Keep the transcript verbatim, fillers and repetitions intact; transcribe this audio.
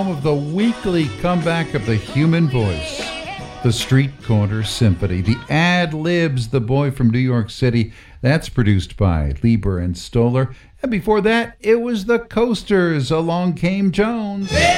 of the weekly comeback of the human voice, the Street Corner Symphony, the ad-libs, The Boy from New York City. That's produced by Lieber and Stoller. And before that, it was the Coasters, Along Came Jones.